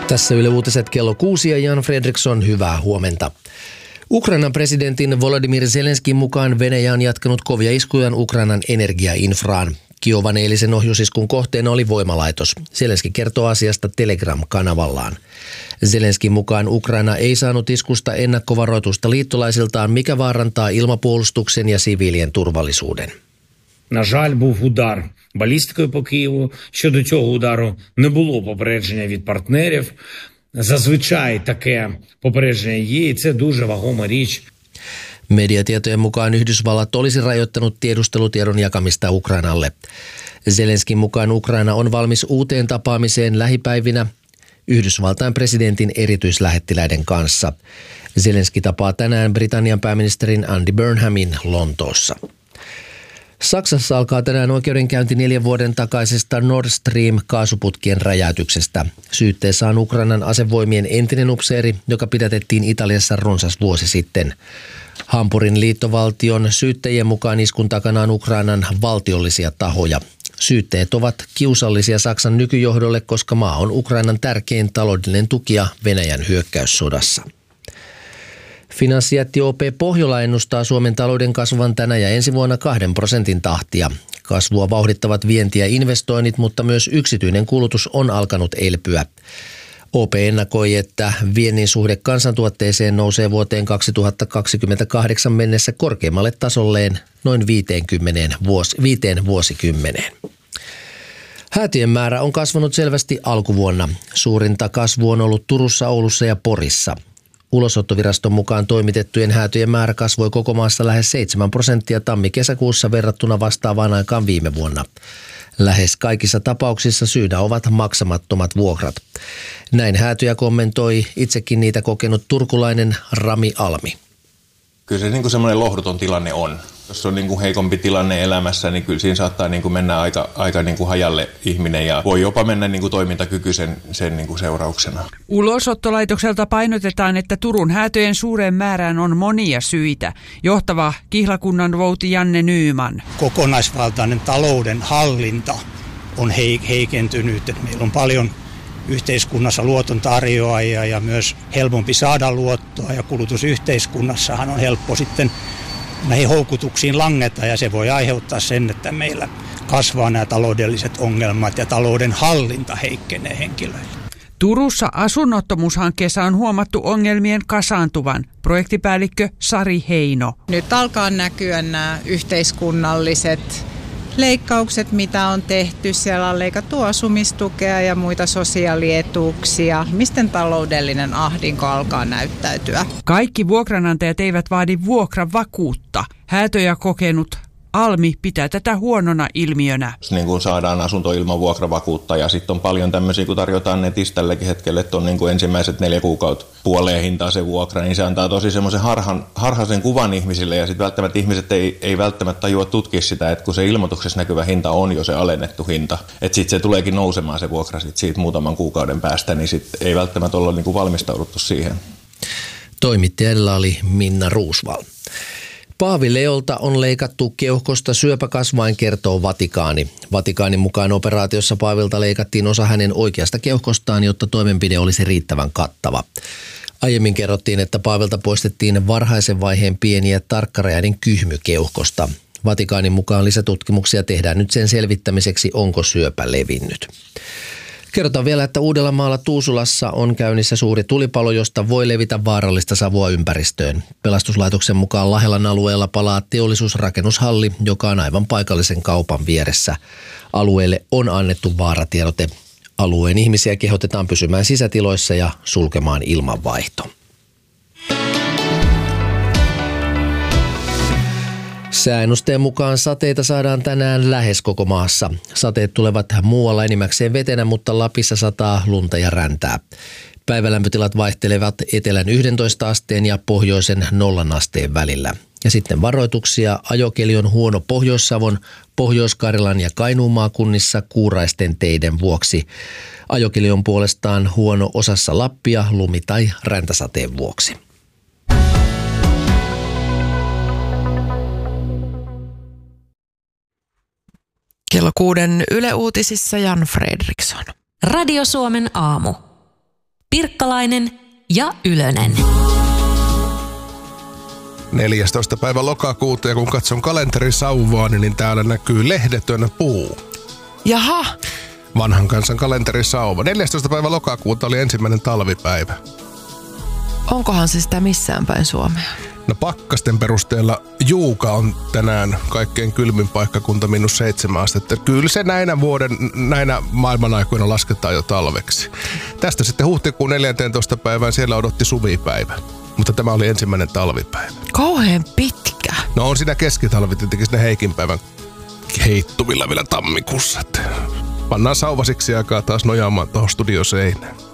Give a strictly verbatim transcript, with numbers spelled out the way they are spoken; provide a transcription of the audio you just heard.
Tässä Yle Uutiset kello kuusi ja Jan Fredriksson, hyvää huomenta. Ukrainan presidentin Volodymyr Zelenskin mukaan Venäjä on jatkanut kovia iskuja Ukrainan energiainfraan. Kiovan eilisen ohjusiskun kohteena oli voimalaitos. Zelenski kertoo asiasta Telegram-kanavallaan. Zelenskin mukaan Ukraina ei saanut iskusta ennakkovaroitusta liittolaisiltaan, mikä vaarantaa ilmapuolustuksen ja siviilien turvallisuuden. На жаль, був удар балістикою по Києву. Щодо цього удару не було попередження від партнерів. Зазвичай таке попередження є, і це дуже вагома річ. Mediatietojen mukaan Yhdysvallat olisi rajoittanut tiedustelutiedon jakamista Ukrainalle. Zelenskin mukaan Ukraina on valmis uuteen tapaamiseen lähipäivinä Yhdysvaltain presidentin erityislähettiläiden kanssa. Zelenski tapaa tänään Britannian pääministerin Andy Burnhamin Lontoossa. Saksassa alkaa tänään oikeudenkäynti neljän vuoden takaisesta Nord Stream-kaasuputkien räjäytyksestä. Syytteessä on Ukrainan asevoimien entinen upseeri, joka pidätettiin Italiassa runsas vuosi sitten. Hampurin liittovaltion syyttäjien mukaan iskun takana on Ukrainan valtiollisia tahoja. Syytteet ovat kiusallisia Saksan nykyjohdolle, koska maa on Ukrainan tärkein taloudellinen tukija Venäjän hyökkäyssodassa. Finanssijätti O P Pohjola ennustaa Suomen talouden kasvavan tänä ja ensi vuonna kahden prosentin tahtia. Kasvua vauhdittavat vienti ja investoinnit, mutta myös yksityinen kulutus on alkanut elpyä. O P ennakoi, että viennin suhde kansantuotteeseen nousee vuoteen kaksituhattakaksikymmentäkahdeksan mennessä korkeammalle tasolleen noin viiteenkymmeneen vuos, viiteen vuosikymmeneen. Häätöjen määrä on kasvanut selvästi alkuvuonna. Suurinta kasvu on ollut Turussa, Oulussa ja Porissa. Ulosottoviraston mukaan toimitettujen häätöjen määrä kasvoi koko maassa lähes seitsemän prosenttia tammi-kesäkuussa verrattuna vastaavaan aikaan viime vuonna. Lähes kaikissa tapauksissa syynä ovat maksamattomat vuokrat. Näin häätöjä kommentoi itsekin niitä kokenut turkulainen Rami Almi. Kyllä se niin kuin semmoinen lohduton tilanne on. Jos on niin kuin heikompi tilanne elämässä, niin kyllä siinä saattaa niin kuin mennä aika, aika niin kuin hajalle ihminen ja voi jopa mennä niin kuin toimintakyky sen, sen niin kuin seurauksena. Ulosottolaitokselta painotetaan, että Turun häätöjen suureen määrään on monia syitä. Johtava kihlakunnan vouti Janne Nyyman. Kokonaisvaltainen talouden hallinta on heikentynyt. Että meillä on paljon yhteiskunnassa luoton tarjoajia ja myös helpompi saada luottoa ja kulutusyhteiskunnassahan on helppo sitten näihin houkutuksiin langeta ja se voi aiheuttaa sen, että meillä kasvaa nämä taloudelliset ongelmat ja talouden hallinta heikkenee henkilöillä. Turussa asunnottomuushankkeessa on huomattu ongelmien kasaantuvan. Projektipäällikkö Sari Heino. Nyt alkaa näkyä nämä yhteiskunnalliset leikkaukset, mitä on tehty. Siellä on leikattu asumistukea ja muita sosiaalietuuksia. Miten taloudellinen ahdinko alkaa näyttäytyä? Kaikki vuokranantajat eivät vaadi vuokravakuutta. Häätöjä kokenut Almi pitää tätä huonona ilmiönä. Niin kun saadaan asunto ilman vuokravakuutta ja sitten on paljon tämmöisiä, kun tarjotaan netistä tälläkin hetkellä, että on niin kuin ensimmäiset neljä kuukautta puoleen hintaa se vuokra, niin se antaa tosi semmoisen harhan, harhaisen kuvan ihmisille ja sitten välttämättä ihmiset ei, ei välttämättä tajua tutkia sitä, että kun se ilmoituksessa näkyvä hinta on jo se alennettu hinta, että sitten se tuleekin nousemaan se vuokra sit siitä muutaman kuukauden päästä, niin sitten ei välttämättä olla niin kuin valmistauduttu siihen. Toimittajalla oli Minna Ruusval. Paavi Leolta on leikattu keuhkosta syöpäkasvain, kertoo Vatikaani. Vatikaanin mukaan operaatiossa Paavilta leikattiin osa hänen oikeasta keuhkostaan, jotta toimenpide olisi riittävän kattava. Aiemmin kerrottiin, että Paavilta poistettiin varhaisen vaiheen pieni ja tarkkarajainen kyhmy keuhkosta. Vatikaanin mukaan lisätutkimuksia tehdään nyt sen selvittämiseksi, onko syöpä levinnyt. Kerrotaan vielä, että Uudellamaalla Tuusulassa on käynnissä suuri tulipalo, josta voi levitä vaarallista savua ympäristöön. Pelastuslaitoksen mukaan Lahelan alueella palaa teollisuusrakennushalli, joka on aivan paikallisen kaupan vieressä. Alueelle on annettu vaaratiedote. Alueen ihmisiä kehotetaan pysymään sisätiloissa ja sulkemaan ilmanvaihto. Sääennusteen mukaan sateita saadaan tänään lähes koko maassa. Sateet tulevat muualla enimmäkseen vetenä, mutta Lapissa sataa lunta ja räntää. Päivälämpötilat vaihtelevat etelän yhdentoista asteen ja pohjoisen nollan asteen välillä. Ja sitten varoituksia. Ajokeli on huono Pohjois-Savon, Pohjois-Karjalan ja Kainuun maakunnissa kuuraisten teiden vuoksi. Ajokeli on puolestaan huono osassa Lappia lumi- tai räntäsateen vuoksi. Kello kuuden Yle Uutisissa Jan Fredriksson. Radio Suomen aamu. Pirkkalainen ja Ylönen. neljästoista päivä lokakuuta ja kun katson kalenterisauvaani, niin täällä näkyy lehdetön puu. Jaha. Vanhan kansan kalenterisauva. neljästoista päivä lokakuuta oli ensimmäinen talvipäivä. Onkohan se sitä missään päin Suomea? No pakkasten perusteella Juuka on tänään kaikkein kylmin paikkakunta miinus seitsemän astetta. Kyllä se näinä vuoden, näinä maailmanaikoina lasketaan jo talveksi. Tästä sitten huhtikuun neljästoista päivään siellä odotti suvipäivä. Mutta tämä oli ensimmäinen talvipäivä. Kauhean pitkä. No on siinä keskitalvi tietenkin sinne Heikin päivän heittuvilla vielä tammikuussa. Pannaan sauvasiksi aikaa taas nojaamaan tuohon studioseinään.